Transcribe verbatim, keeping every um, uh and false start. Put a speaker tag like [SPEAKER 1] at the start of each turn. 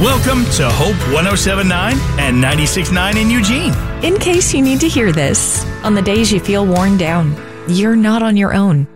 [SPEAKER 1] Welcome to Hope one oh seven point nine and ninety-six point nine in Eugene.
[SPEAKER 2] In case you need to hear this, on the days you feel worn down, you're not on your own.